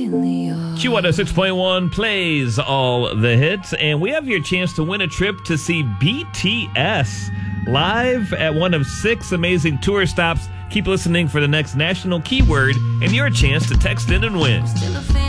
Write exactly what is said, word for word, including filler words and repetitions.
Q one oh six point one plays all the hits, and we have your chance to win a trip to see B T S live at one of six amazing tour stops. Keep listening for the next national keyword and your chance to text in and win.